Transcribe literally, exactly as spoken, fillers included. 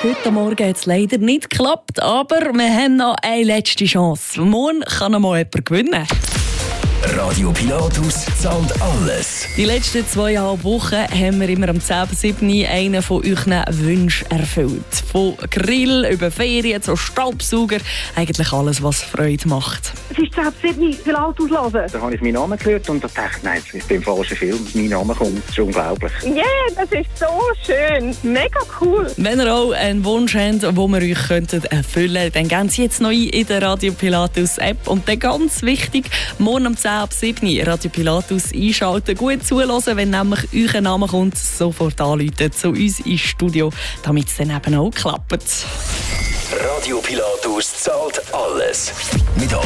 Heute Morgen hat es leider nicht geklappt, aber wir haben noch eine letzte Chance. Morgen kann noch mal jemand gewinnen. Radio Pilatus zahlt alles. Die letzten zweieinhalb Wochen haben wir immer am zehn bis sieben einen von euren Wünschen erfüllt. Von Grill über Ferien zu Staubsauger. Eigentlich alles, was Freude macht. Es ist zehn bis sieben Pilatus hören. Da habe ich meinen Namen gehört und dachte, nein, das ist beim falschen Film. Mein Name kommt, das ist unglaublich. Ja, yeah, das ist so schön. Mega cool. Wenn ihr auch einen Wunsch habt, den wir euch könnten erfüllen könnten, dann gehen Sie jetzt noch ein in der Radio Pilatus App. Und dann ganz wichtig, morgen um zehn ab sieben Radio Pilatus einschalten, gut zuhören, wenn nämlich euer Name kommt, sofort anrufen zu uns ins Studio, damit es dann eben auch klappt. Radio Pilatus zahlt alles. Mit